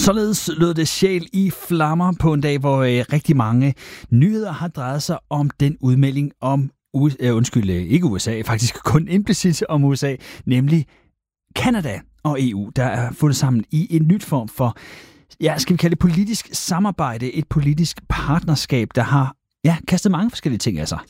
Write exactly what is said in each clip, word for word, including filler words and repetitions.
Således lød det sjæl i flammer på en dag, hvor øh, rigtig mange nyheder har drejet sig om den udmelding om, U- øh, undskyld, ikke U S A, faktisk kun implicit om U S A, nemlig Canada og E U, der er fundet sammen i en nyt form for, ja, skal vi kalde det politisk samarbejde, et politisk partnerskab, der har, ja, kastet mange forskellige ting af sig.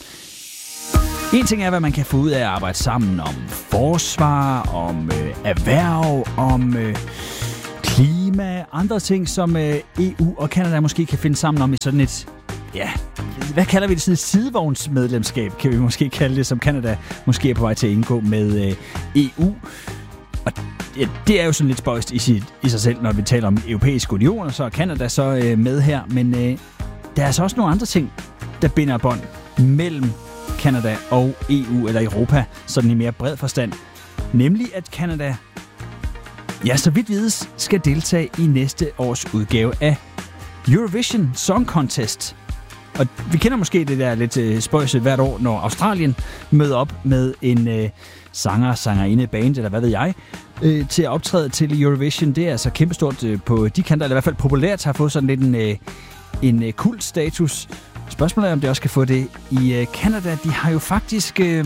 En ting er, hvad man kan få ud af at arbejde sammen om forsvar, om øh, erhverv, om øh, klima, andre ting, som øh, E U og Canada måske kan finde sammen om i sådan et, ja, hvad kalder vi det, sådan et sidevognsmedlemskab, kan vi måske kalde det, som Canada måske er på vej til at indgå med øh, E U. Og ja, det er jo sådan lidt spøjst i, sit, i sig selv, når vi taler om europæisk union, og så er Canada så øh, med her, men øh, der er altså også nogle andre ting, der binder bånd mellem Canada og E U, eller Europa, sådan i mere bred forstand. Nemlig, at Canada, ja, så vidt vides, skal deltage i næste års udgave af Eurovision Song Contest. Og vi kender måske det der lidt øh, spøjse hvert år, når Australien møder op med en øh, sanger, sangerinde, band, eller hvad ved jeg, øh, til at optræde til Eurovision. Det er altså kæmpestort øh, på de kanter, eller i hvert fald populært, har fået sådan lidt en, øh, en øh, kult status. Spørgsmålet er, om det også kan få det i øh, Canada. De har jo faktisk øh,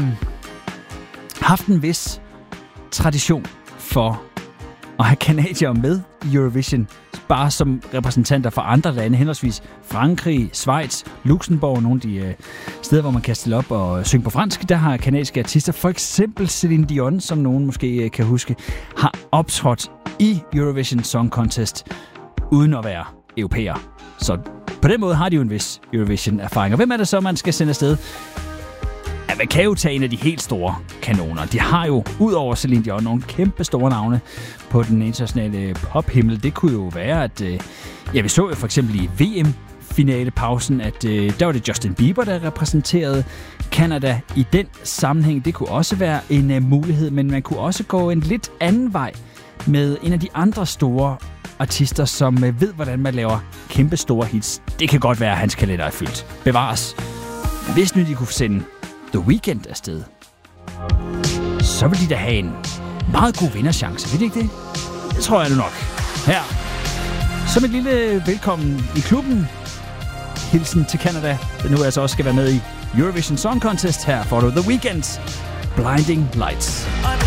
haft en vis tradition for at have canadiere med i Eurovision, bare som repræsentanter for andre lande, henholdsvis Frankrig, Schweiz, Luxembourg, nogle af de øh, steder, hvor man kan stille op og synge på fransk. Der har kanadiske artister, for eksempel Celine Dion, som nogen måske øh, kan huske, har optrådt i Eurovision Song Contest, uden at være europæer. Så på den måde har de jo en vis Eurovision-erfaring. Og hvem er det så, man skal sende afsted? Ja, man kan jo tage en af de helt store kanoner. De har jo, ud over Celine Dion, nogle kæmpe store navne på den internationale pophimmel. Det kunne jo være, at øh, ja, vi så jo for eksempel i V M-finalepausen, at øh, der var det Justin Bieber, der repræsenterede Canada i den sammenhæng. Det kunne også være en øh, mulighed, men man kunne også gå en lidt anden vej med en af de andre store artister, som øh, ved, hvordan man laver kæmpe store hits. Det kan godt være, at hans kalender er fyldt. Bevares. Hvis nu de kunne sende The Weeknd afsted, så vil de da have en meget god vinderchance. Ved de ikke det? Det tror jeg nu nok. Her, som et lille velkommen i klubben. Hilsen til Canada, der nu altså også skal være med i Eurovision Song Contest. Her får du The Weeknd, Blinding Lights.